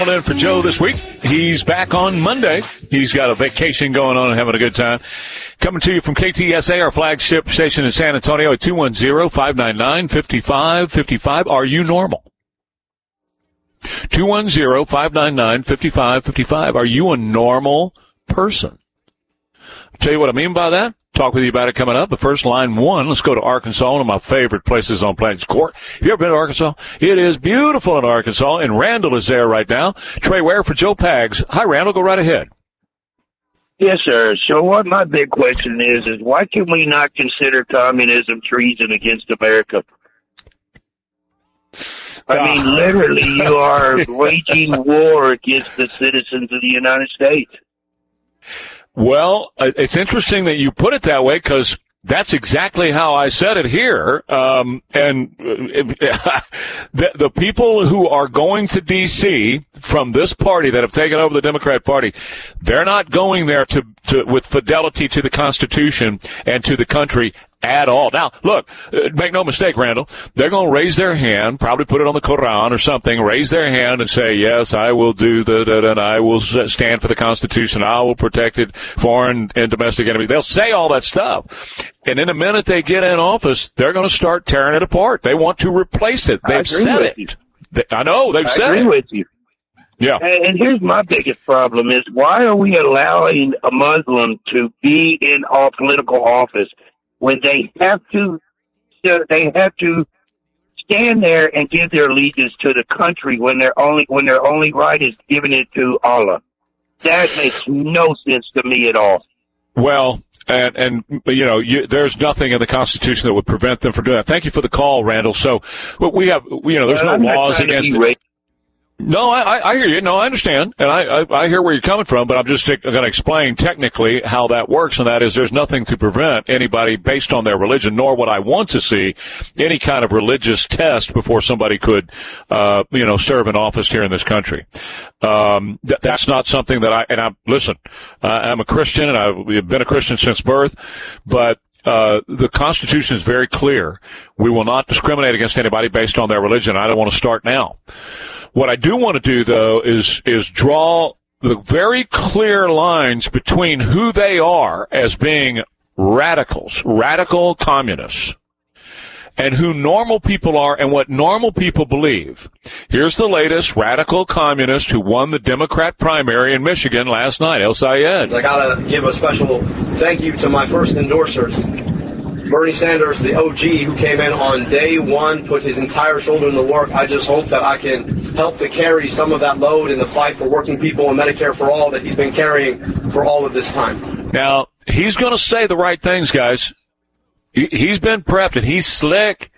In for Joe this week. He's back on Monday. He's got a vacation going on and having a good time. Coming to you from KTSA, our flagship station in San Antonio at 210-599-5555. Are you normal? 210-599-5555. Are you a normal person? I'll tell you what I mean by that. Talk with you about it coming up. But first, line one, let's go to Arkansas, one of my favorite places on Plains Court. Have you ever been to Arkansas? It is beautiful in Arkansas, and Randall is there right now. Trey Ware for Joe Pags. Hi, Randall. Go right ahead. Yes, sir. So what my big question is why can we not consider communism treason against America? I mean, literally, you are waging war against the citizens of the United States. Well, it's interesting that you put it that way because that's exactly how I said it here. And the people who are going to D.C. from this party that have taken over the Democrat Party, they're not going there to with fidelity to the Constitution and to the country at all. Now, look, make no mistake, Randall, they're going to raise their hand, probably put it on the Quran or something, raise their hand and say, yes, I will do that, and I will stand for the Constitution, I will protect it, foreign and domestic enemies. They'll say all that stuff. And in the minute they get in office, they're going to start tearing it apart. They want to replace it. They've said it. I know, they've said it. I agree with you. Yeah. And here's my biggest problem is why are we allowing a Muslim to be in all political office when they have to stand there and give their allegiance to the country when their only right is giving it to Allah? That makes no sense to me at all. Well, and you know, there's nothing in the Constitution that would prevent them from doing that. Thank you for the call, Randall. So we have, there's no laws against it. No, I hear you. No, I understand. And I hear where you're coming from, but I'm just going to explain technically how that works, and that is there's nothing to prevent anybody based on their religion, nor would I want to see any kind of religious test before somebody could, serve in office here in this country. That's not something that listen, I'm a Christian, and I've been a Christian since birth, but the Constitution is very clear. We will not discriminate against anybody based on their religion. I don't want to start now. What I do want to do, though, is draw the very clear lines between who they are as being radicals, radical communists, and who normal people are and what normal people believe. Here's the latest radical communist who won the Democrat primary in Michigan last night, El Sayed. I got to give a special thank you to my first endorsers. Bernie Sanders, the OG, who came in on day one, put his entire shoulder in the work. I just hope that I can help to carry some of that load in the fight for working people and Medicare for all that he's been carrying for all of this time. Now, he's going to say the right things, guys. He's been prepped, and he's slick.